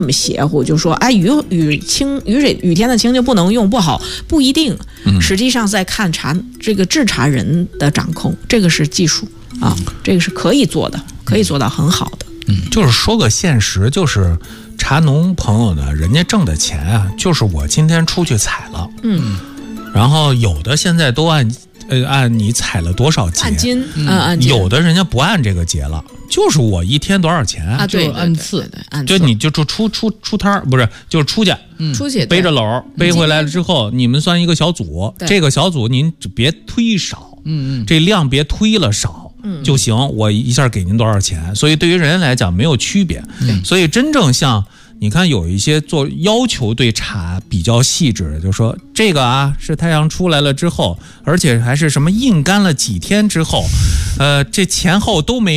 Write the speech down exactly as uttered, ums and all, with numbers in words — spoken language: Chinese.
那么邪乎，就说哎雨雨清雨水雨天的清就不能用不好，不一定。实际上在看茶这个制茶人的掌控，这个是技术啊，这个是可以做的，可以做到很好的。 嗯，就是说个现实，就是茶农朋友呢，人家挣的钱啊，就是我今天出去采了， 嗯， 然后有的现在都按呃按你采了多少节， 按斤，嗯，按斤， 有的人家不按这个节了。就是我一天多少钱啊？对， 按次， 对，按就你就出出出出摊儿，不是，就是出去， 嗯、出去背着篓背回来了之后，你们算一个小组，这个小组您别推少， 嗯嗯， 这量别推了少，嗯就行，我一下给您多少钱。所以对于人来讲没有区别，嗯、所以真正像。你看有一些做要求对茶比较细致的，就说这个啊是太阳出来了之后，而且还是什么印干了几天之后，呃，这前后都没有。